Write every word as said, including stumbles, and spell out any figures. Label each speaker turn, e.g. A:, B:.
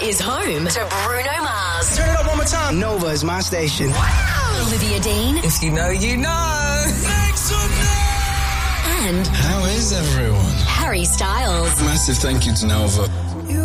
A: is home to Bruno Mars.
B: Turn it up one more time. Nova is my station.
A: Wow. Olivia Dean.
C: If you know, you know. Make some noise.
A: And
D: how is everyone?
A: Harry Styles.
D: Massive thank you to Nova.